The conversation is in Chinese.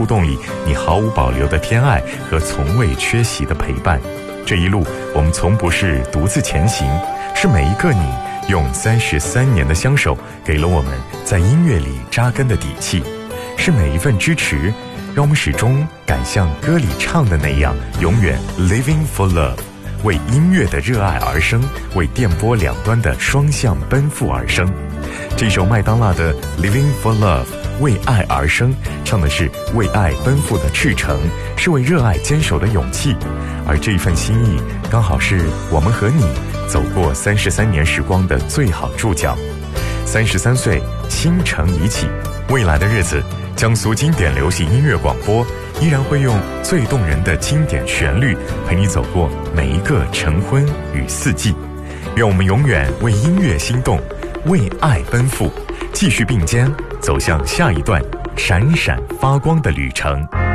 互动里，你毫无保留的偏爱和从未缺席的陪伴。这一路，我们从不是独自前行，是每一个你用33年的相守，给了我们在音乐里扎根的底气，是每一份支持，让我们始终敢像歌里唱的那样，永远 living for love， 为音乐的热爱而生，为电波两端的双向奔赴而生。这首麦当娜的 Living for Love， 为爱而生，唱的是为爱奔赴的赤诚，是为热爱坚守的勇气。而这一份心意，刚好是我们和你走过33年时光的最好注脚。33岁，倾城已起，未来的日子，江苏经典流行音乐广播依然会用最动人的经典旋律陪你走过每一个晨昏与四季。愿我们永远为音乐心动，为爱奔赴，继续并肩走向下一段闪闪发光的旅程。